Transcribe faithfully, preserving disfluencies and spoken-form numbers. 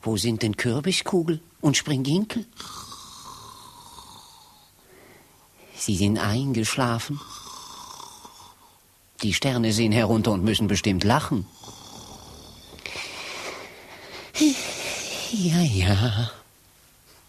Wo sind denn Kürbiskugel und Springginkel? Sie sind eingeschlafen. Die Sterne sehen herunter und müssen bestimmt lachen. Ja, ja.